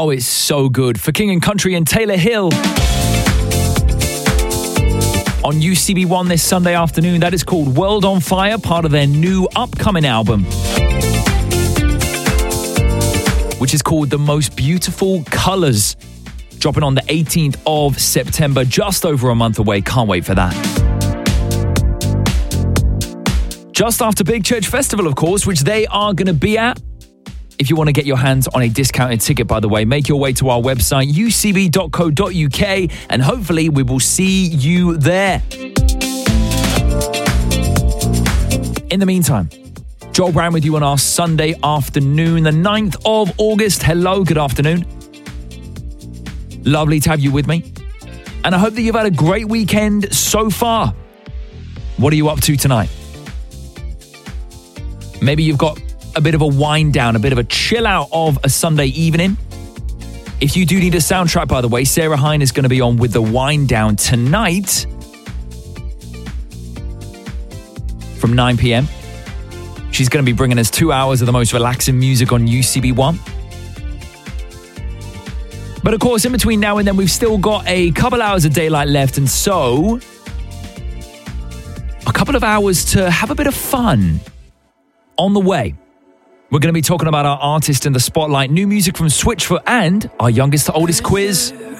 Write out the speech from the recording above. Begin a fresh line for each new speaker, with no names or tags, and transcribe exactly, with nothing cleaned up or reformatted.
Oh, it's so good. For King and Country and Taylor Hill. On U C B one this Sunday afternoon, that is called World on Fire, part of their new upcoming album, which is called The Most Beautiful Colours, dropping on the eighteenth of September, just over a month away. Can't wait for that. Just after Big Church Festival, of course, which they are going to be at. If you want to get your hands on a discounted ticket, by the way, make your way to our website, u c b dot co dot u k, and hopefully we will see you there. In the meantime, Joel Brown with you on our Sunday afternoon, the ninth of August. Hello, good afternoon. Lovely to have you with me. And I hope that you've had a great weekend so far. What are you up to tonight? Maybe you've got a bit of a wind down, a bit of a chill out of a Sunday evening. If you do need a soundtrack, by the way, Sarah Hine is going to be on with the wind down tonight from nine p.m. She's going to be bringing us two hours of the most relaxing music on U C B one. But of course, in between now and then, we've still got a couple hours of daylight left, and so a couple of hours to have a bit of fun on the way. We're going to be talking about our artist in the spotlight, new music from Switchfoot, and our youngest to oldest quiz.